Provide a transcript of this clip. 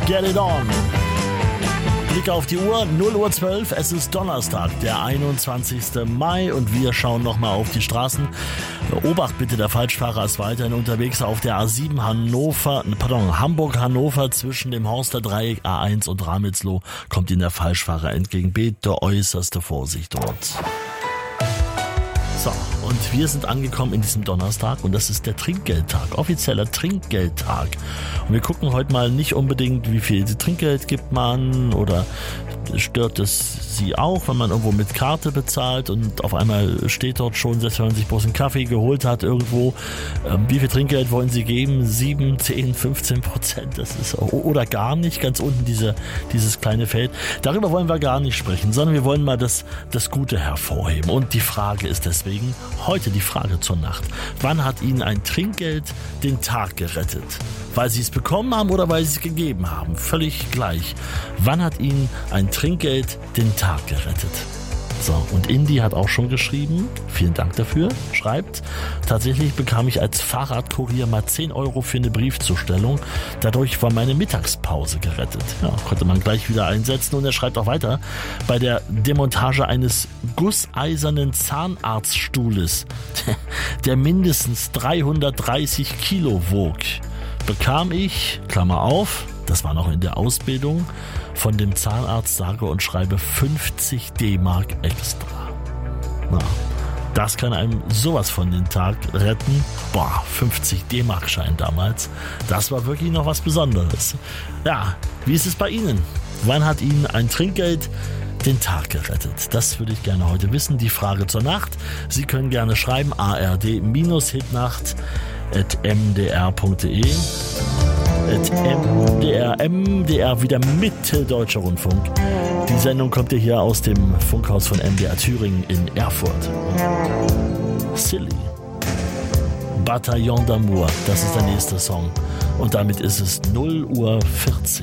Get it on. Blick auf die Uhr, 0:12 Uhr, es ist Donnerstag, der 21. Mai und wir schauen nochmal auf die Straßen. Obacht bitte, der Falschfahrer ist weiterhin unterwegs auf der A7 Hamburg-Hannover zwischen dem Horster Dreieck A1 und Ramelsloh kommt Ihnen der Falschfahrer entgegen. Bitte äußerste Vorsicht dort. So, und wir sind angekommen in diesem Donnerstag und das ist der Trinkgeldtag, offizieller Trinkgeldtag. Und wir gucken heute mal nicht unbedingt, wie viel Trinkgeld gibt man oder stört es Sie auch, wenn man irgendwo mit Karte bezahlt und auf einmal steht dort schon, selbst wenn man sich bloß einen Kaffee geholt hat irgendwo, wie viel Trinkgeld wollen Sie geben? 7, 10, 15%, das ist oder gar nicht, ganz unten dieses kleine Feld. Darüber wollen wir gar nicht sprechen, sondern wir wollen mal das Gute hervorheben. Und die Frage ist deswegen heute die Frage zur Nacht. Wann hat Ihnen ein Trinkgeld den Tag gerettet? Weil Sie es bekommen haben oder weil Sie es gegeben haben? Völlig gleich. Wann hat Ihnen ein Trinkgeld den Tag gerettet? So, und Indy hat auch schon geschrieben, vielen Dank dafür, schreibt, tatsächlich bekam ich als Fahrradkurier mal 10 € für eine Briefzustellung. Dadurch war meine Mittagspause gerettet. Ja, konnte man gleich wieder einsetzen. Und er schreibt auch weiter, bei der Demontage eines gusseisernen Zahnarztstuhles, der mindestens 330 Kilo wog, bekam ich, Klammer auf, das war noch in der Ausbildung, von dem Zahnarzt sage und schreibe 50 D-Mark extra. Na, das kann einem sowas von den Tag retten. 50 D-Mark-Schein damals. Das war wirklich noch was Besonderes. Ja, wie ist es bei Ihnen? Wann hat Ihnen ein Trinkgeld den Tag gerettet? Das würde ich gerne heute wissen. Die Frage zur Nacht. Sie können gerne schreiben ard-hitnacht@mdr.de. MDR wieder Mitteldeutscher Rundfunk. Die Sendung kommt ja hier aus dem Funkhaus von MDR Thüringen in Erfurt. Silly. Bataillon d'Amour, das ist der nächste Song. Und damit ist es 0:14 Uhr.